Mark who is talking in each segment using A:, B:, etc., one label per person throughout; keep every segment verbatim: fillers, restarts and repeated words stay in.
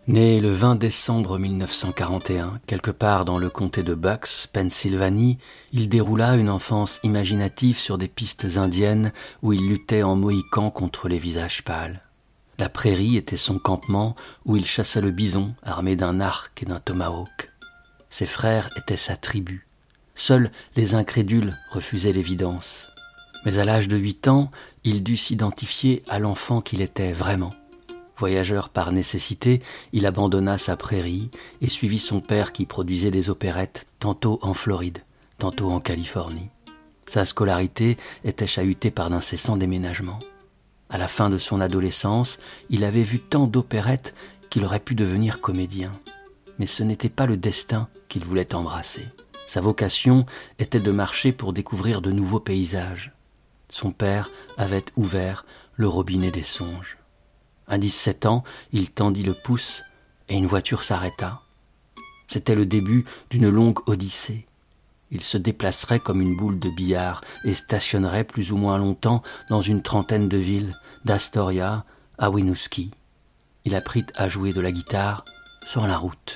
A: Né le vingt décembre mille neuf cent quarante et un, quelque part dans le comté de Bucks, Pennsylvanie, il déroula une enfance imaginative sur des pistes indiennes où il luttait en mohican contre les visages pâles. La prairie était son campement où il chassait le bison armé d'un arc et d'un tomahawk. Ses frères étaient sa tribu. Seuls les incrédules refusaient l'évidence. Mais à l'âge de huit ans, il dut s'identifier à l'enfant qu'il était vraiment. Voyageur par nécessité, il abandonna sa prairie et suivit son père qui produisait des opérettes tantôt en Floride, tantôt en Californie. Sa scolarité était chahutée par d'incessants déménagements. À la fin de son adolescence, il avait vu tant d'opérettes qu'il aurait pu devenir comédien. Mais ce n'était pas le destin qu'il voulait embrasser. Sa vocation était de marcher pour découvrir de nouveaux paysages. Son père avait ouvert le robinet des songes. À dix-sept ans, il tendit le pouce et une voiture s'arrêta. C'était le début d'une longue odyssée. Il se déplacerait comme une boule de billard et stationnerait plus ou moins longtemps dans une trentaine de villes, d'Astoria à Winooski. Il apprit à jouer de la guitare sur la route.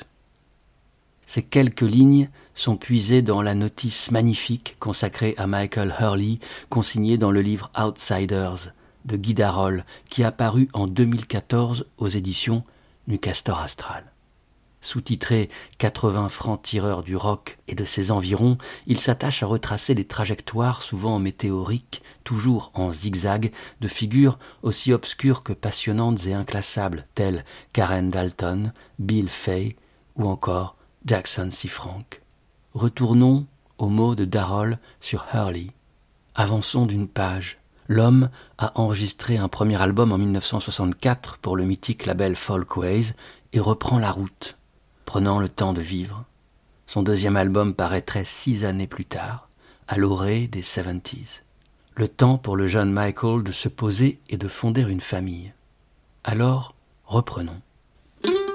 A: Ces quelques lignes sont puisées dans la notice magnifique consacrée à Michael Hurley, consignée dans le livre Outsiders de Guy Daroll, qui a paru en deux mille quatorze aux éditions du Castor Astral. Sous-titré « quatre-vingts francs-tireurs du rock et de ses environs », il s'attache à retracer les trajectoires souvent météoriques, toujours en zigzag, de figures aussi obscures que passionnantes et inclassables, telles Karen Dalton, Bill Fay ou encore Jackson C. Frank. Retournons aux mots de Daroll sur Hurley. Avançons d'une page. L'homme a enregistré un premier album en mille neuf cent soixante-quatre pour le mythique label Folkways et reprend la route, prenant le temps de vivre. Son deuxième album paraîtrait six années plus tard, à l'orée des soixante-dix. Le temps pour le jeune Michael de se poser et de fonder une famille. Alors, reprenons.